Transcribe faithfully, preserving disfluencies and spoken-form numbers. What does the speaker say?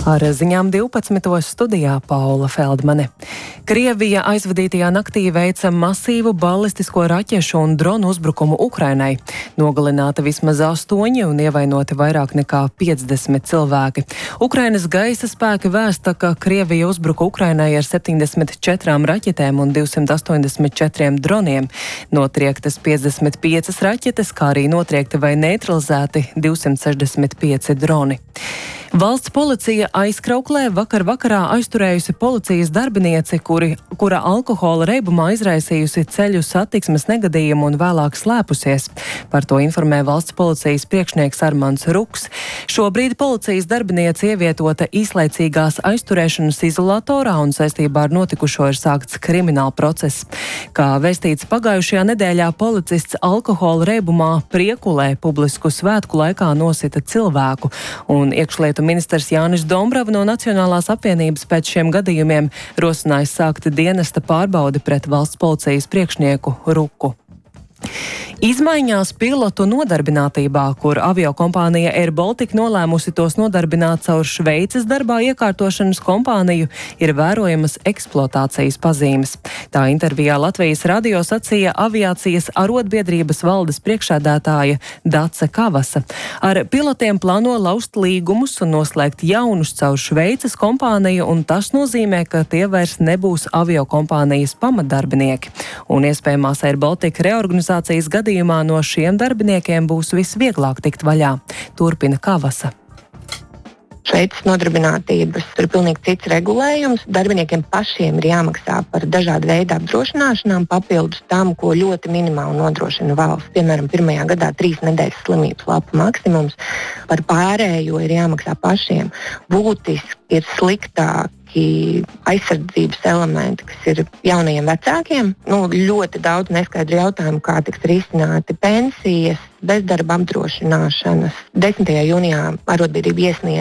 Ar ziņām divpadsmitos studijā Paula Feldmane. Krievija aizvadītajā naktī veica masīvu balistisko raķešu un dronu uzbrukumu Ukrainai. Nogalināti vismaz astoņi un ievainoti vairāk nekā piecdesmit cilvēki. Ukrainas gaisa spēki vēsta, ka Krievija uzbruka Ukrainai ar septiņdesmit četrām raķetēm un divsimt astoņdesmit četriem droniem. Notriektas piecdesmit piecas raķetes, kā arī notriekti vai neutralizēti divsimt sešdesmit pieci droni. Valsts policija aizkrauklē vakar vakarā aizturējusi policijas darbinieci, kuri, kura alkohola reibumā izraisījusi ceļu satiksmes negadījumu un vēlāk slēpusies. Par to informē valsts policijas priekšnieks Armands Ruks. Šobrīd policijas darbinieci ievietota īslaicīgās aizturēšanas izolatorā un saistībā ar notikušo ir sākts krimināla process. Kā vēstīts pagājušajā nedēļā, policists alkohola reibumā Priekulē publisku svētku laikā nosita cilvēku, un iekšlietu ministrs Jānis Dombrava no Nacionālās apvienības pēc šiem gadījumiem rosinājis sākt dienesta pārbaudi pret valsts policijas priekšnieku Ruku. Izmaiņās pilotu nodarbinātībā, kur aviokompānija Air Baltica nolēmusi tos nodarbināt caur Šveices darbā iekārtošanas kompāniju, ir vērojamas eksploatācijas pazīmes. Tā intervijā Latvijas radio sacīja aviācijas arotbiedrības valdes priekšsēdētāja Dace Kavasa. Ar pilotiem plāno laust līgumus un noslēgt jaunus caur Šveices kompāniju, un tas nozīmē, ka tie vairs nebūs aviokompānijas pamatdarbinieki. Un iespējamās Air Baltica reorganizācijas gadījumā no šiem darbiniekiem būs visvieglāk tikt vaļā. Turpina Kavasa. Šveices nodarbinātības ir pilnīgi cits regulējums. Darbiniekiem pašiem ir jāmaksā par dažādu veidu apdrošināšanām, papildus tam, ko ļoti minimāli nodrošina valsts. Piemēram, pirmajā gadā trīs nedēļas slimības lapu maksimums. Par pārējo ir jāmaksā pašiem. Būtiski ir sliktāk aizsardzības elementi, kas ir jaunajiem vecākiem. Nu, ļoti daudz neskaidru jautājumu, kā tiks risināti pensijas, bezdarba apdrošināšanas. desmitajā jūnijā arotbiedrība iesniedz